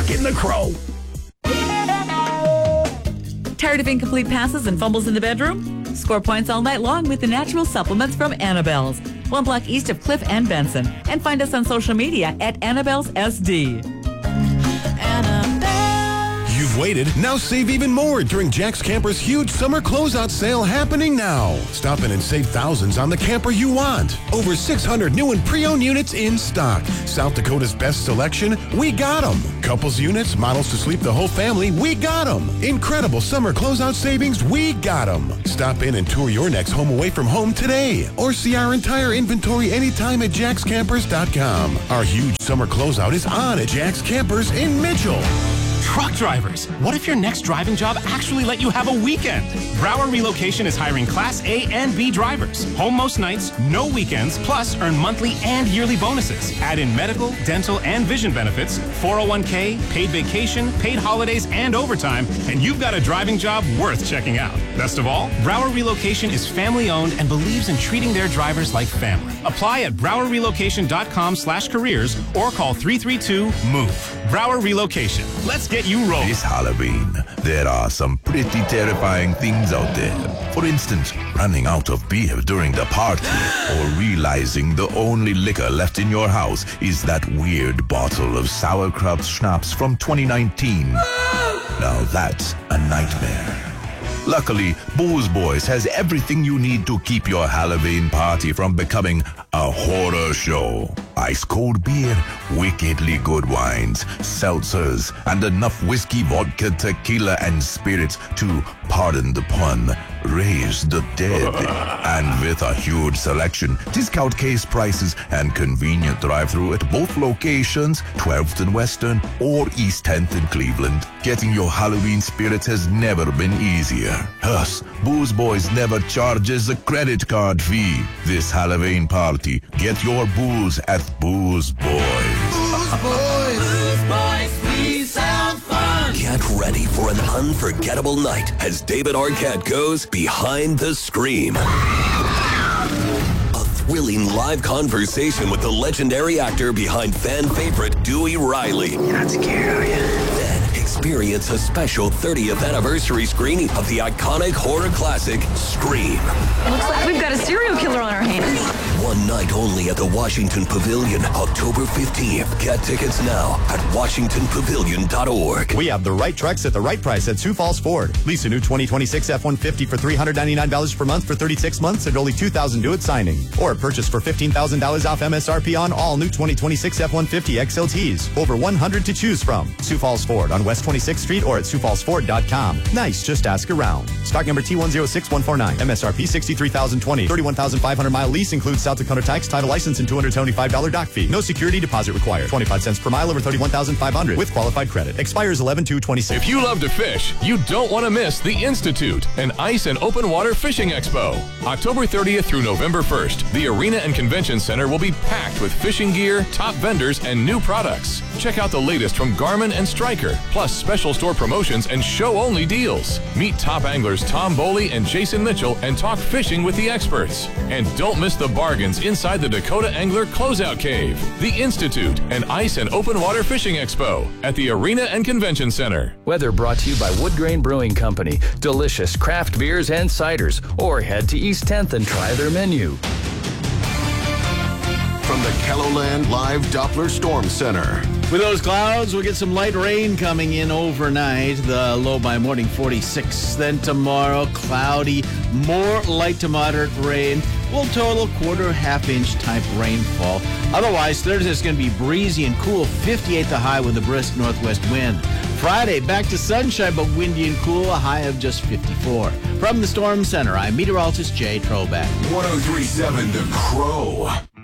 rocking the Crow. Tired of incomplete passes and fumbles in the bedroom? Score points all night long with the natural supplements from Annabelle's. 1 block east of Cliff and Benson. And find us on social media at Annabelle's SD. You've waited. Now save even more during Jack's Camper's huge summer closeout sale happening now. Stop in and save thousands on the camper you want. Over 600 new and pre-owned units in stock. South Dakota's best selection, we got them. Couples units, models to sleep the whole family, we got them. Incredible summer closeout savings, we got them. Stop in and tour your next home away from home today. Or see our entire inventory anytime at jackscampers.com. Our huge summer closeout is on at Jack's Campers in Mitchell. Truck drivers, what if your next driving job actually let you have a weekend? Broward Relocation is hiring Class A and B drivers. Home most nights, no weekends, plus earn monthly and yearly bonuses. Add in medical, dental, and vision benefits, 401k, paid vacation, paid holidays, and overtime, and you've got a driving job worth checking out. Best of all, Broward Relocation is family-owned and believes in treating their drivers like family. Apply at browardrelocation.com/careers or call 332-MOVE. Broward Relocation. Let's get you rolling. This Halloween, there are some pretty terrifying things out there. For instance, running out of beer during the party or realizing the only liquor left in your house is that weird bottle of sauerkraut schnapps from 2019. Now that's a nightmare. Luckily, Booze Boys has everything you need to keep your Halloween party from becoming a horror show. Ice cold beer, wickedly good wines, seltzers, and enough whiskey, vodka, tequila, and spirits to, pardon the pun, raise the dead. And with a huge selection, discount case prices, and convenient drive-thru at both locations, 12th and Western or East 10th in Cleveland, getting your Halloween spirits has never been easier. Plus, Booze Boys never charges a credit card fee. This Halloween party, get your booze at Booze Boys. Booze Boys. Booze Boys, we sound fun. Get ready for an unforgettable night as David Arquette goes behind the scream. A thrilling live conversation with the legendary actor behind fan favorite Dewey Riley. You're not scared, are you? Then experience a special 30th anniversary screening of the iconic horror classic, Scream. It looks like we've got a serial killer on our hands. One night only at the Washington Pavilion, October 15th. Get tickets now at washingtonpavilion.org. We have the right trucks at the right price at Sioux Falls Ford. Lease a new 2026 F-150 for $399 per month for 36 months at only $2,000 due at signing. Or purchase for $15,000 off MSRP on all new 2026 F-150 XLTs. Over 100 to choose from. Sioux Falls Ford on West 26th Street or at SiouxFallsFord.com. Nice, just ask around. Stock number T106149. MSRP $63,020. 31,500 mile lease includes South Dakota tax, title, license, and $275 dock fee. No security deposit required. 25 cents per mile over 31,500 with qualified credit. Expires 11/2/26. If you love to fish, you don't want to miss the Institute, an ice and open water fishing expo. October 30th through November 1st, the Arena and Convention Center will be packed with fishing gear, top vendors, and new products. Check out the latest from Garmin and Stryker, plus special store promotions and show-only deals. Meet top anglers Tom Boley and Jason Mitchell and talk fishing with the experts. And don't miss the bargains inside the Dakota Angler Closeout Cave. The Institute, an ice and open water fishing expo at the Arena and Convention Center. Weather brought to you by Wood Grain Brewing Company. Delicious craft beers and ciders. Or head to East 10th and try their menu. From the KELOLAND Live Doppler Storm Center. With those clouds, we'll get some light rain coming in overnight. The low by morning 46. Then tomorrow, cloudy, more light to moderate rain. Will total quarter, half-inch type rainfall. Otherwise, Thursday's going to be breezy and cool. 58 the high with a brisk northwest wind. Friday, back to sunshine, but windy and cool. A high of just 54. From the Storm Center, I'm meteorologist Jay Troback. 103.7 The Crow.